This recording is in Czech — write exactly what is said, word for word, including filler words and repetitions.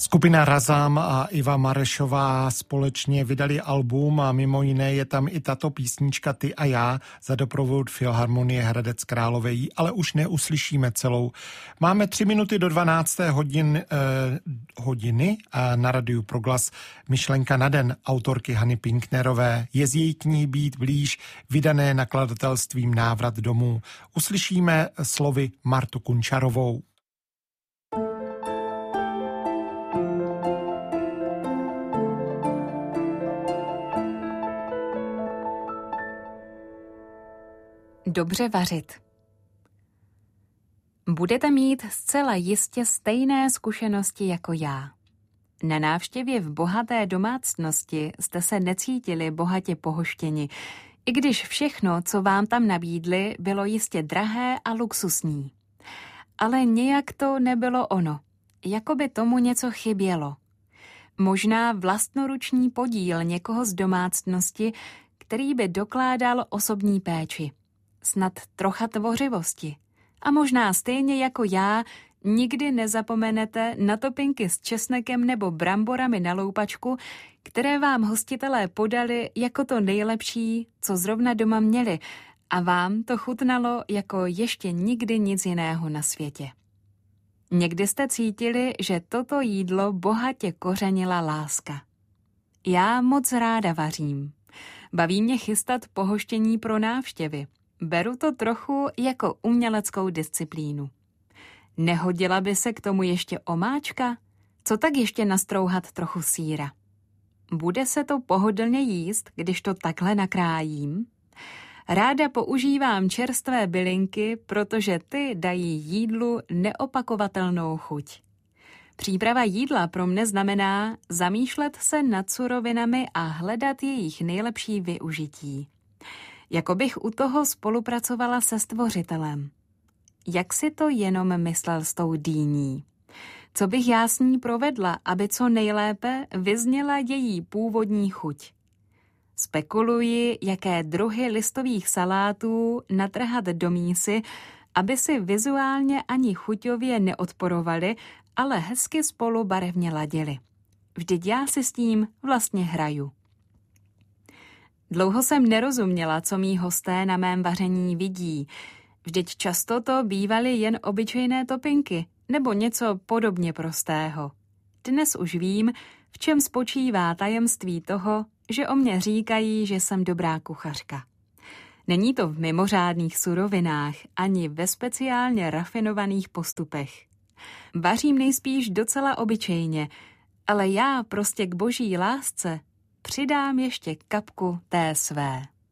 Skupina Razam a Iva Marešová společně vydali album a mimo jiné je tam i tato písnička Ty a já za doprovod Filharmonie Hradec Králové, ale už neuslyšíme celou. Máme tři minuty do dvanácté hodin, eh, hodiny a na Radiu Proglas Myšlenka na den autorky Hany Pinknerové. Je z její knihy Být blíž, vydané nakladatelstvím Návrat domů. Uslyšíme slovy Martu Kunčarovou. Dobře vařit. Budete mít zcela jistě stejné zkušenosti jako já. Na návštěvě v bohaté domácnosti jste se necítili bohatě pohoštěni, i když všechno, co vám tam nabídli, bylo jistě drahé a luxusní. Ale nějak to nebylo ono, jako by tomu něco chybělo. Možná vlastnoruční podíl někoho z domácnosti, který by dokládal osobní péči. Snad trocha tvořivosti. A možná stejně jako já nikdy nezapomenete na topinky s česnekem nebo bramborami na loupačku, které vám hostitelé podali jako to nejlepší, co zrovna doma měli, a vám to chutnalo jako ještě nikdy nic jiného na světě. Někdy jste cítili, že toto jídlo bohatě kořenila láska. Já moc ráda vařím. Baví mě chystat pohoštění pro návštěvy. Beru to trochu jako uměleckou disciplínu. Nehodila by se k tomu ještě omáčka? Co tak ještě nastrouhat trochu sýra? Bude se to pohodlně jíst, když to takhle nakrájím? Ráda používám čerstvé bylinky, protože ty dají jídlu neopakovatelnou chuť. Příprava jídla pro mne znamená zamýšlet se nad surovinami a hledat jejich nejlepší využití. Jako bych u toho spolupracovala se stvořitelem. Jak si to jenom myslel s tou dýní? Co bych já s ní provedla, aby co nejlépe vyzněla její původní chuť? Spekuluji, jaké druhy listových salátů natrhat do mísy, aby si vizuálně ani chuťově neodporovali, ale hezky spolu barevně ladili. Vždyť já si s tím vlastně hraju. Dlouho jsem nerozuměla, co mí hosté na mém vaření vidí. Vždyť často to bývaly jen obyčejné topinky nebo něco podobně prostého. Dnes už vím, v čem spočívá tajemství toho, že o mě říkají, že jsem dobrá kuchařka. Není to v mimořádných surovinách ani ve speciálně rafinovaných postupech. Vařím nejspíš docela obyčejně, ale já prostě k boží lásce přidám ještě kapku té své.